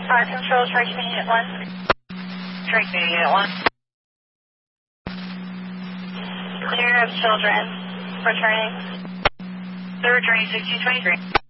Control, Tracking Unit 1. Tracking Unit 1. Clear of children. Returning. They're returning 1623.